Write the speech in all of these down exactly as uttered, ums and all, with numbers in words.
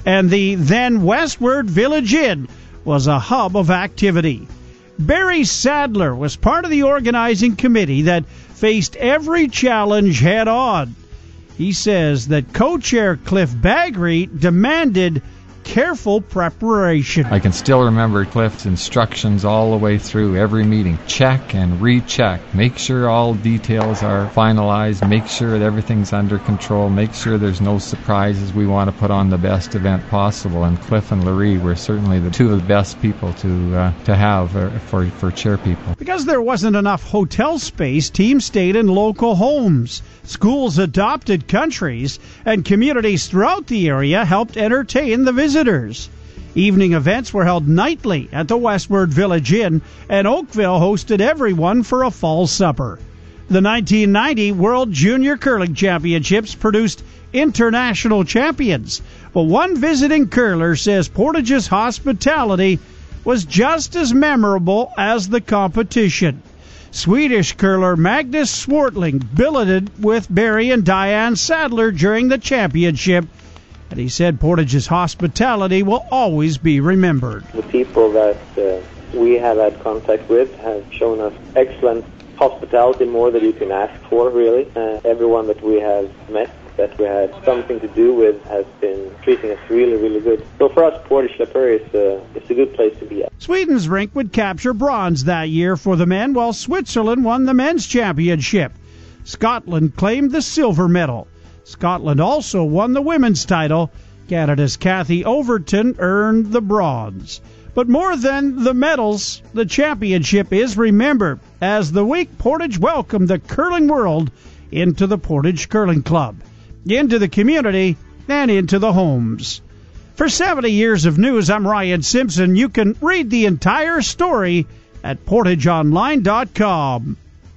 and the then Westward Village Inn was a hub of activity. Barry Sadler was part of the organizing committee that faced every challenge head-on. He says that co-chair Cliff Baggery demanded careful preparation. I can still remember Cliff's instructions all the way through every meeting. Check and recheck. Make sure all details are finalized. Make sure that everything's under control. Make sure there's no surprises. We want to put on the best event possible. And Cliff and Larry were certainly the two of the best people to uh, to have for, for chair people. Because there wasn't enough hotel space, teams stayed in local homes. Schools adopted countries, and communities throughout the area helped entertain the visitors. Evening events were held nightly at the Westward Village Inn, and Oakville hosted everyone for a fall supper. The nineteen ninety World Junior Curling Championships produced international champions, but one visiting curler says Portage's hospitality was just as memorable as the competition. Swedish curler Magnus Swartling billeted with Barry and Diane Sadler during the championship, and he said Portage's hospitality will always be remembered. The people that uh, we have had contact with have shown us excellent hospitality, more than you can ask for, really. Uh, everyone that we have met, that we had something to do with, has been treating us really, really good. So for us, Portage La Prairie is uh, it's a good place to be at. Sweden's rink would capture bronze that year for the men, while Switzerland won the men's championship. Scotland claimed the silver medal. Scotland also won the women's title. Canada's Kathy Overton earned the bronze. But more than the medals, the championship is remembered as the week Portage welcomed the curling world into the Portage Curling Club, into the community, and into the homes. For seventy years of news, I'm Ryan Simpson. You can read the entire story at portage online dot com.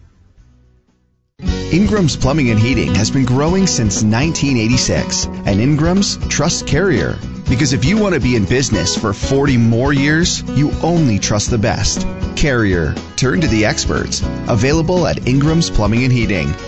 Ingram's Plumbing and Heating has been growing since nineteen eighty-six, and Ingram's trusts Carrier. Because if you want to be in business for forty more years, you only trust the best. Carrier. Turn to the experts. Available at Ingram's Plumbing and Heating,